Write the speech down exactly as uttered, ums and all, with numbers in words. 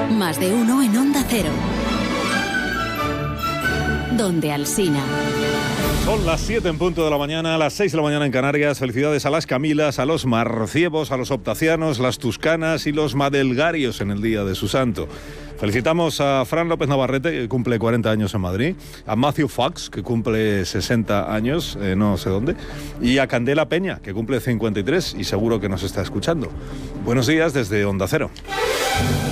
Más de uno en Onda Cero. Donde Alsina. Son las siete en punto de la mañana, las seis de la mañana en Canarias. Felicidades a las Camilas, a los Marciebos, a los Optacianos, las Tuscanas y los Madelgarios en el día de su santo. Felicitamos a Fran López Navarrete, que cumple cuarenta años en Madrid, a Matthew Fox, que cumple sesenta años, eh, no sé dónde, y a Candela Peña, que cumple cincuenta y tres y seguro que nos está escuchando. Buenos días desde Onda Cero.